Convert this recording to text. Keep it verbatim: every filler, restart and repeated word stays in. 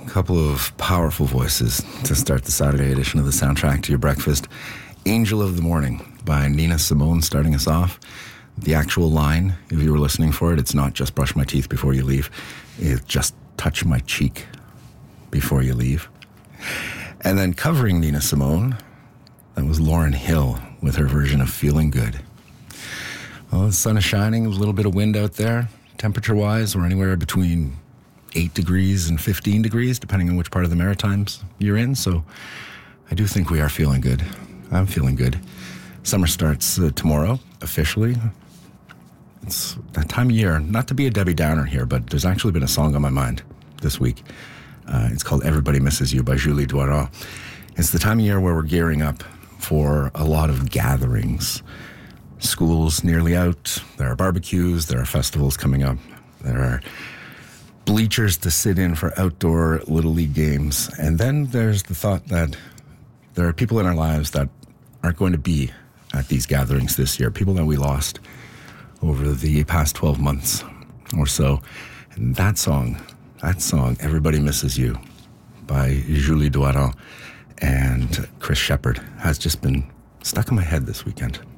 couple of powerful voices to start the Saturday edition of the Soundtrack to Your Breakfast. Angel of the Morning by Nina Simone starting us off. The actual line, if you were listening for it, it's not just brush my teeth before you leave. It's just touch my cheek before you leave. And then covering Nina Simone, that was Lauryn Hill with her version of Feeling Good. Well, the sun is shining, a little bit of wind out there. Temperature-wise, we're anywhere between eight degrees and fifteen degrees, depending on which part of the Maritimes you're in. So I do think we are feeling good. I'm feeling good. Summer starts uh, tomorrow, officially. It's that time of year, not to be a Debbie Downer here, but there's actually been a song on my mind this week. Uh, it's called Everybody Misses You by Julie Doiron. It's the time of year where we're gearing up for a lot of gatherings. School's nearly out. There are barbecues. There are festivals coming up. There are bleachers to sit in for outdoor Little League games. And then there's the thought that there are people in our lives that aren't going to be at these gatherings this year, people that we lost over the past twelve months or so. And that song, that song, Everybody Misses You by Julie Doiron and Chris Shepherd, has just been stuck in my head this weekend.